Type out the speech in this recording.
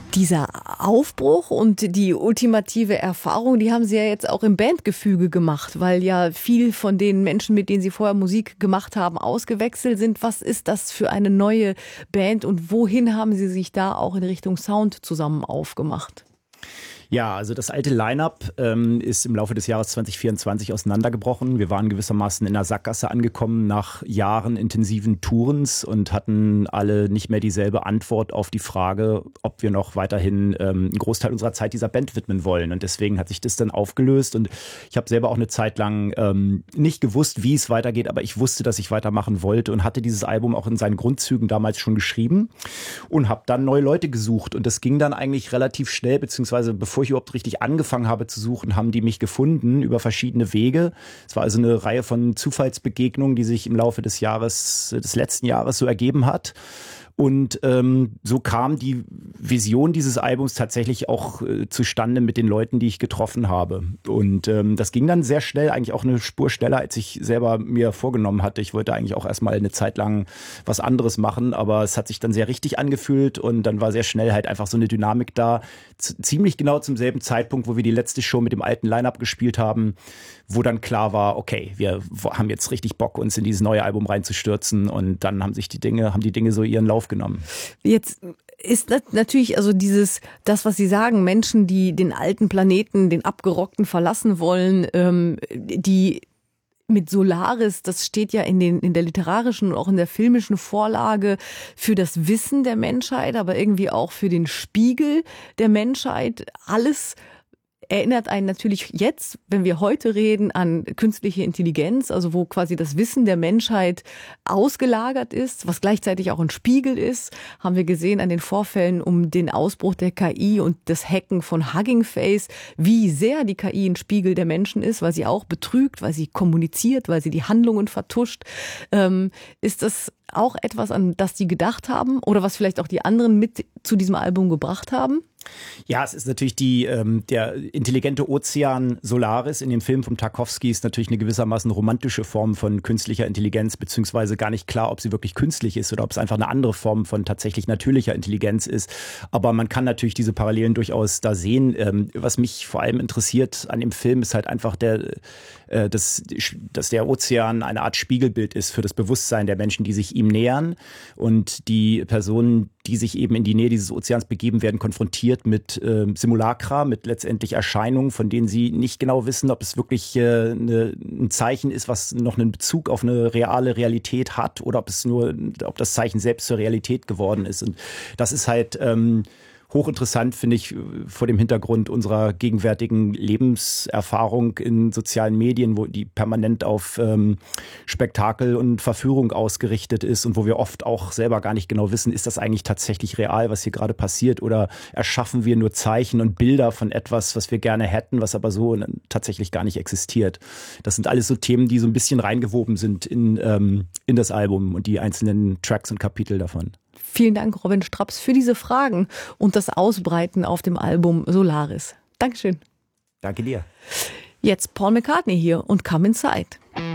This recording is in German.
Dieser Aufbruch und die ultimative Erfahrung, die haben Sie ja jetzt auch im Bandgefüge gemacht, weil ja viel von den Menschen, mit denen Sie vorher Musik gemacht haben, ausgewechselt sind. Was ist das für eine neue Band und wohin haben Sie sich da auch in Richtung Sound zusammen aufgemacht? Ja, also das alte Line-Up ist im Laufe des Jahres 2024 auseinandergebrochen. Wir waren gewissermaßen in der Sackgasse angekommen nach Jahren intensiven Tourens und hatten alle nicht mehr dieselbe Antwort auf die Frage, ob wir noch weiterhin einen Großteil unserer Zeit dieser Band widmen wollen. Und deswegen hat sich das dann aufgelöst und ich habe selber auch eine Zeit lang nicht gewusst, wie es weitergeht, aber ich wusste, dass ich weitermachen wollte und hatte dieses Album auch in seinen Grundzügen damals schon geschrieben und habe dann neue Leute gesucht. Und das ging dann eigentlich relativ schnell, beziehungsweise bevor ich überhaupt richtig angefangen habe zu suchen, haben die mich gefunden über verschiedene Wege. Es war also eine Reihe von Zufallsbegegnungen, die sich im Laufe des letzten Jahres so ergeben hat. Und so kam die Vision dieses Albums tatsächlich auch zustande mit den Leuten, die ich getroffen habe. Und das ging dann sehr schnell, eigentlich auch eine Spur schneller, als ich selber mir vorgenommen hatte. Ich wollte eigentlich auch erstmal eine Zeit lang was anderes machen, aber es hat sich dann sehr richtig angefühlt und dann war sehr schnell halt einfach so eine Dynamik da. Ziemlich genau zum selben Zeitpunkt, wo wir die letzte Show mit dem alten Line-Up gespielt haben, wo dann klar war, okay, wir haben jetzt richtig Bock, uns in dieses neue Album reinzustürzen und dann haben die Dinge so ihren Lauf genommen. Jetzt ist natürlich also das, was Sie sagen, Menschen, die den alten Planeten, den abgerockten verlassen wollen, die mit Solaris, das steht ja in der literarischen und auch in der filmischen Vorlage für das Wissen der Menschheit, aber irgendwie auch für den Spiegel der Menschheit. Alles erinnert einen natürlich jetzt, wenn wir heute reden, an künstliche Intelligenz, also wo quasi das Wissen der Menschheit ausgelagert ist, was gleichzeitig auch ein Spiegel ist, haben wir gesehen an den Vorfällen um den Ausbruch der KI und das Hacken von Hugging Face, wie sehr die KI ein Spiegel der Menschen ist, weil sie auch betrügt, weil sie kommuniziert, weil sie die Handlungen vertuscht. Ist das auch etwas, an das die gedacht haben oder was vielleicht auch die anderen mit zu diesem Album gebracht haben? Ja, es ist natürlich der intelligente Ozean Solaris in dem Film von Tarkovsky ist natürlich eine gewissermaßen romantische Form von künstlicher Intelligenz, beziehungsweise gar nicht klar, ob sie wirklich künstlich ist oder ob es einfach eine andere Form von tatsächlich natürlicher Intelligenz ist. Aber man kann natürlich diese Parallelen durchaus da sehen. Was mich vor allem interessiert an dem Film ist halt einfach dass der Ozean eine Art Spiegelbild ist für das Bewusstsein der Menschen, die sich ihm nähern und die Personen, die sich eben in die Nähe dieses Ozeans begeben, werden konfrontiert mit Simulacra, mit letztendlich Erscheinungen, von denen sie nicht genau wissen, ob es wirklich ein Zeichen ist, was noch einen Bezug auf eine reale Realität hat oder ob das Zeichen selbst zur Realität geworden ist. Und das ist halt hochinteressant, finde ich, vor dem Hintergrund unserer gegenwärtigen Lebenserfahrung in sozialen Medien, wo die permanent auf Spektakel und Verführung ausgerichtet ist und wo wir oft auch selber gar nicht genau wissen, ist das eigentlich tatsächlich real, was hier gerade passiert, oder erschaffen wir nur Zeichen und Bilder von etwas, was wir gerne hätten, was aber so tatsächlich gar nicht existiert. Das sind alles so Themen, die so ein bisschen reingewoben sind in das Album und die einzelnen Tracks und Kapitel davon. Vielen Dank, Robin Straps, für diese Fragen und das Ausbreiten auf dem Album Solaris. Dankeschön. Danke dir. Jetzt Paul McCartney hier und Come Inside.